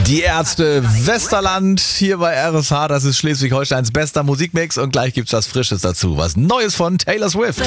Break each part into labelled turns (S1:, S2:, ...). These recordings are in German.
S1: Die Ärzte Westerland hier bei RSH, das ist Schleswig-Holsteins bester Musikmix und gleich gibt's was Frisches dazu, was Neues von Taylor Swift.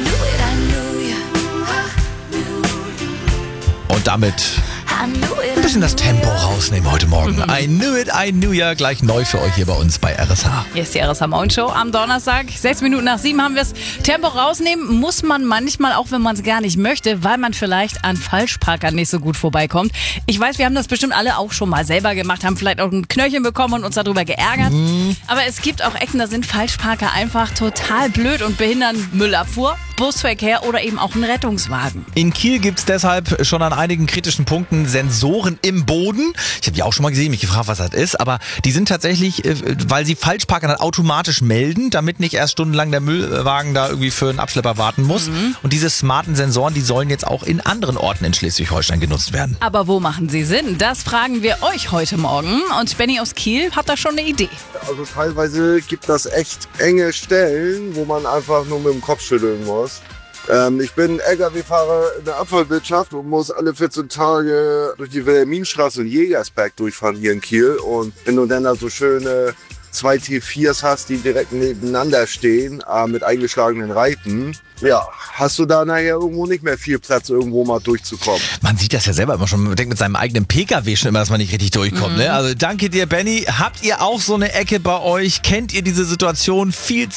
S1: Und damit ein bisschen das Tempo rausnehmen heute Morgen. I knew ya, gleich neu für euch hier bei uns bei RSH.
S2: Hier ist die RSH Morgenshow am Donnerstag. 6 Minuten nach 7 haben wir es. Tempo rausnehmen muss man manchmal, auch wenn man es gar nicht möchte, weil man vielleicht an Falschparkern nicht so gut vorbeikommt. Ich weiß, wir haben das bestimmt alle auch schon mal selber gemacht, haben vielleicht auch ein Knöllchen bekommen und uns darüber geärgert. Aber es gibt auch Ecken, da sind Falschparker einfach total blöd und behindern Müllabfuhr, Busverkehr oder eben auch einen Rettungswagen.
S1: In Kiel gibt's deshalb schon an einigen kritischen Punkten Sensoren im Boden. Ich habe die auch schon mal gesehen, mich gefragt, was das ist. Aber die sind tatsächlich, weil sie Falschparker dann automatisch melden, damit nicht erst stundenlang der Müllwagen da irgendwie für einen Abschlepper warten muss. Und diese smarten Sensoren, die sollen jetzt auch in anderen Orten in Schleswig-Holstein genutzt werden.
S2: Aber wo machen sie Sinn? Das fragen wir euch heute Morgen. Und Benny aus Kiel hat da schon eine Idee.
S3: Also teilweise gibt das echt enge Stellen, wo man einfach nur mit dem Kopf schütteln muss. Ich bin LKW-Fahrer in der Abfallwirtschaft und muss alle 14 Tage durch die Wilhelminstraße und Jägersberg durchfahren hier in Kiel. Und wenn du dann da so schöne 2 T4s hast, die direkt nebeneinander stehen, mit eingeschlagenen Reifen, ja, hast du da nachher irgendwo nicht mehr viel Platz, irgendwo mal durchzukommen.
S1: Man sieht das ja selber immer schon, man denkt mit seinem eigenen PKW schon immer, dass man nicht richtig durchkommt. Ne? Also danke dir, Benny. Habt ihr auch so eine Ecke bei euch? Kennt ihr diese Situation? Viel